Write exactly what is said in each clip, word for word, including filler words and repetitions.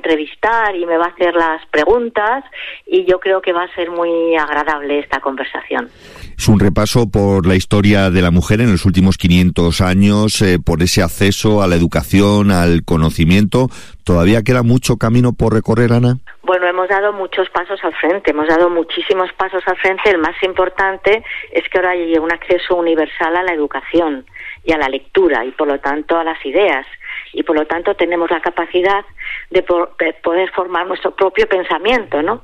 entrevistar y me va a hacer las preguntas, y yo creo que va a ser muy agradable esta conversación. Es un repaso por la historia de la mujer en los últimos quinientos años, eh, por ese acceso a la educación, al conocimiento. ¿Todavía queda mucho camino por recorrer, Ana? Bueno, hemos dado muchos pasos al frente, hemos dado muchísimos pasos al frente. El más importante es que ahora hay un acceso universal a la educación y a la lectura, y por lo tanto a las ideas, y por lo tanto tenemos la capacidad de poder formar nuestro propio pensamiento, ¿no?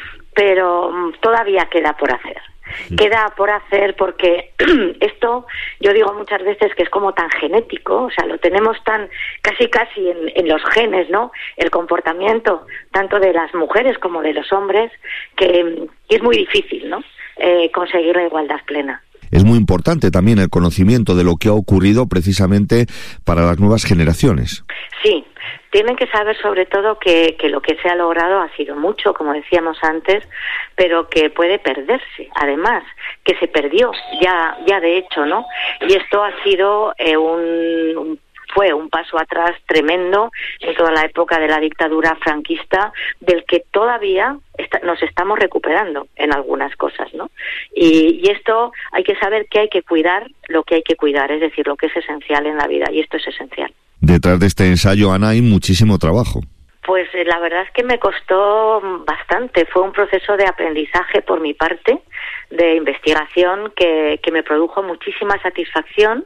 Pero todavía queda por hacer. Queda por hacer porque esto, yo digo muchas veces que es como tan genético, o sea, lo tenemos tan casi casi en, en los genes, ¿no? El comportamiento tanto de las mujeres como de los hombres, que, que es muy difícil, ¿no? Eh, conseguir la igualdad plena. Es muy importante también el conocimiento de lo que ha ocurrido precisamente para las nuevas generaciones. Sí, tienen que saber sobre todo que, que lo que se ha logrado ha sido mucho, como decíamos antes, pero que puede perderse, además, que se perdió ya ya de hecho, ¿no? Y esto ha sido eh, un, un fue un paso atrás tremendo en toda la época de la dictadura franquista, del que todavía está, nos estamos recuperando en algunas cosas, ¿no? Y, y esto hay que saber que hay que cuidar lo que hay que cuidar, es decir, lo que es esencial en la vida, y esto es esencial. Detrás de este ensayo, Ana, hay muchísimo trabajo. Pues eh, la verdad es que me costó bastante. Fue un proceso de aprendizaje por mi parte, de investigación, que, que me produjo muchísima satisfacción,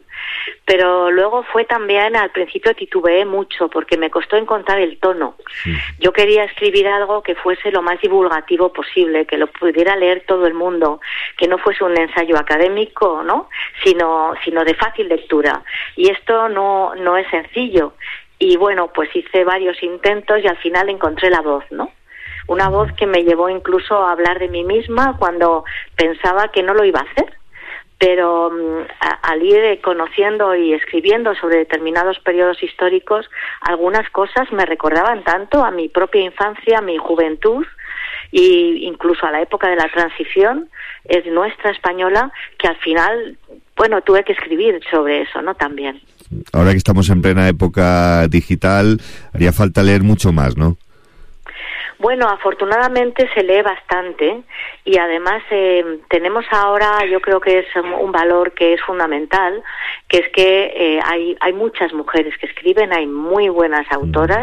pero luego fue también, al principio titubeé mucho porque me costó encontrar el tono. Sí. Yo quería escribir algo que fuese lo más divulgativo posible, que lo pudiera leer todo el mundo, que no fuese un ensayo académico, ¿no? Sino, sino de fácil lectura. Y esto no, no es sencillo. Y bueno, pues hice varios intentos y al final encontré la voz, ¿no? Una voz que me llevó incluso a hablar de mí misma cuando pensaba que no lo iba a hacer. Pero um, a, al ir conociendo y escribiendo sobre determinados periodos históricos, algunas cosas me recordaban tanto a mi propia infancia, a mi juventud, e incluso a la época de la transición, es nuestra española, que al final, bueno, tuve que escribir sobre eso, ¿no? También. Ahora que estamos en plena época digital, haría falta leer mucho más, ¿no? Bueno, afortunadamente se lee bastante, y además eh, tenemos ahora, yo creo que es un valor que es fundamental, que es que eh, hay, hay muchas mujeres que escriben, hay muy buenas autoras,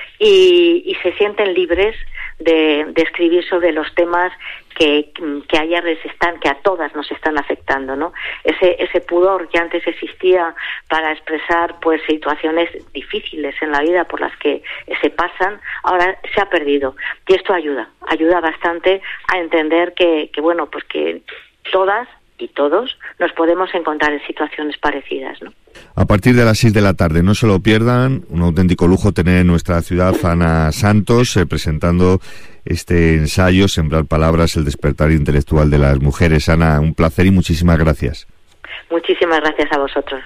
y, y se sienten libres de, de escribir sobre los temas que, que a ellas les están, que a todas nos están afectando, ¿no? Ese, ese pudor que antes existía para expresar, pues, situaciones difíciles en la vida por las que se pasan, ahora se ha perdido. Y esto ayuda, ayuda bastante a entender que, que bueno, pues que todas y todos nos podemos encontrar en situaciones parecidas, ¿no? A partir de las seis de la tarde, no se lo pierdan, un auténtico lujo tener en nuestra ciudad a Ana Santos eh, presentando este ensayo, Sembrar Palabras, el despertar intelectual de las mujeres. Ana, un placer y muchísimas gracias. Muchísimas gracias a vosotros.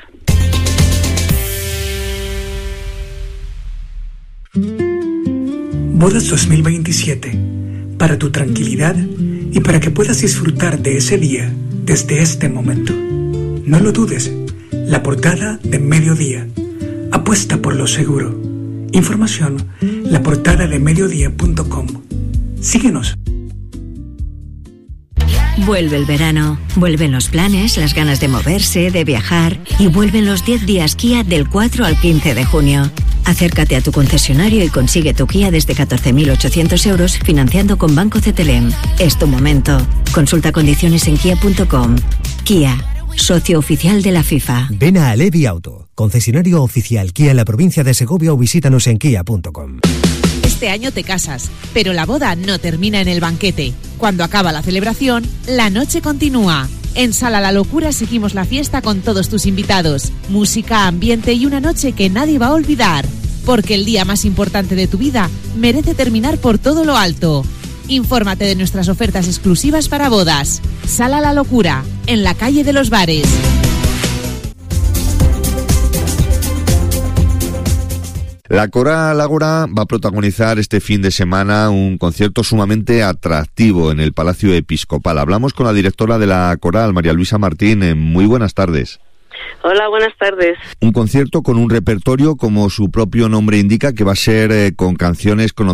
Bodas dos mil veintisiete, para tu tranquilidad y para que puedas disfrutar de ese día desde este momento. No lo dudes, la portada de Mediodía. Apuesta por lo seguro. Información, la portada de mediodía punto com. Síguenos. Vuelve el verano, vuelven los planes, las ganas de moverse, de viajar, y vuelven los diez días Kia del cuatro al quince de junio. Acércate a tu concesionario y consigue tu Kia desde catorce mil ochocientos euros financiando con Banco Cetelem. Es tu momento. Consulta condiciones en kia punto com. Kia, socio oficial de la FIFA. Ven a Alevi Auto, concesionario oficial Kia en la provincia de Segovia, o visítanos en kia punto com. Este año te casas, pero la boda no termina en el banquete. Cuando acaba la celebración, la noche continúa. En Sala La Locura seguimos la fiesta con todos tus invitados. Música, ambiente y una noche que nadie va a olvidar. Porque el día más importante de tu vida merece terminar por todo lo alto. Infórmate de nuestras ofertas exclusivas para bodas. Sala La Locura, en la calle de los Bares. La Coral Ágora va a protagonizar este fin de semana un concierto sumamente atractivo en el Palacio Episcopal. Hablamos con la directora de la Coral, María Luisa Martín. Muy buenas tardes. Hola, buenas tardes. Un concierto con un repertorio, como su propio nombre indica, que va a ser eh, con canciones conocidas